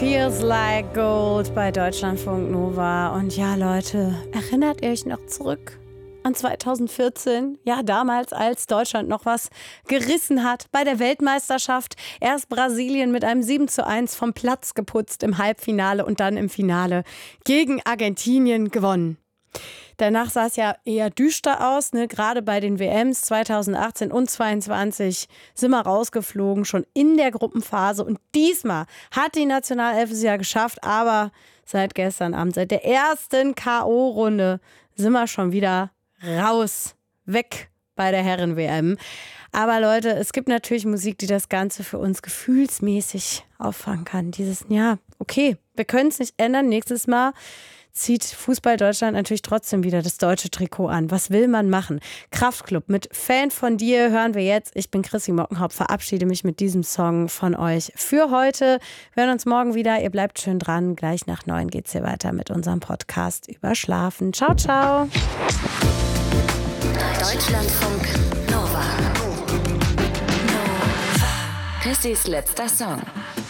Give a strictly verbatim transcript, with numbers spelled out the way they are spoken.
Feels Like Gold bei Deutschlandfunk Nova. Und ja, Leute, erinnert ihr euch noch zurück an zweitausendvierzehn? Ja, damals, als Deutschland noch was gerissen hat bei der Weltmeisterschaft. Erst Brasilien mit einem sieben zu eins vom Platz geputzt im Halbfinale und dann im Finale gegen Argentinien gewonnen. Danach sah es ja eher düster aus, ne? Gerade bei den W Ms zweitausendachtzehn und zweiundzwanzig sind wir rausgeflogen, schon in der Gruppenphase. Und diesmal hat die Nationalelf es ja geschafft, aber seit gestern Abend, seit der ersten K O-Runde sind wir schon wieder raus, weg bei der Herren-W M. Aber Leute, es gibt natürlich Musik, die das Ganze für uns gefühlsmäßig auffangen kann. Dieses, ja, okay, wir können es nicht ändern, nächstes Mal zieht Fußball Deutschland natürlich trotzdem wieder das deutsche Trikot an. Was will man machen? Kraftklub mit Fan von dir hören wir jetzt. Ich bin Chrissy Mockenhaupt, verabschiede mich mit diesem Song von euch für heute. Wir hören uns morgen wieder. Ihr bleibt schön dran. Gleich nach neun geht's hier weiter mit unserem Podcast über Schlafen. Ciao, ciao. Deutschlandfunk Nova. Chrissys letzter Song.